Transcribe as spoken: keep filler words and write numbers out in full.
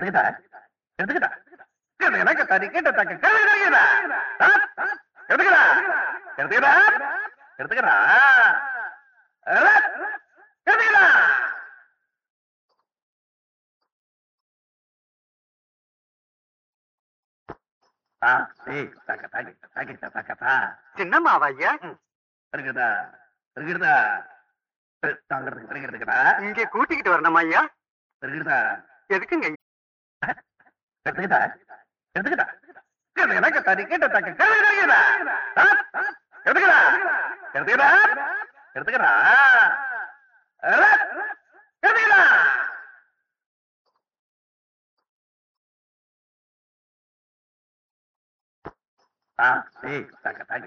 எடுத்துக்கிட்டா எடுத்துக்கிட்டா எனக்கு தடி கேட்ட தக்க எடுத்துக்கிறா எடுத்துக்கிறா எடுத்துக்கிறா எடுத்துக்கிறா சின்னம்மாவா ஐயா? இருக்குதா இருக்குதா இங்க கூட்டிக்கிட்டு வரணுமா ஐயா? இருக்குதா எதுக்குங்க? எடுத்துக்கிட்டா எடுத்துக்கிட்டா எனக்கு தடி கேட்ட தக்க எடுத்துக்கிறா எடுத்துக்கிறா எடுத்துக்கிறா எடுத்துக்கிறா ஆ சரி